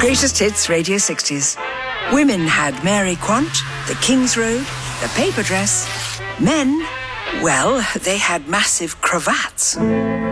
Greatest Hits Radio 60s. Women had Mary Quant, the King's Road, the paper dress. Men, well, they had massive cravats.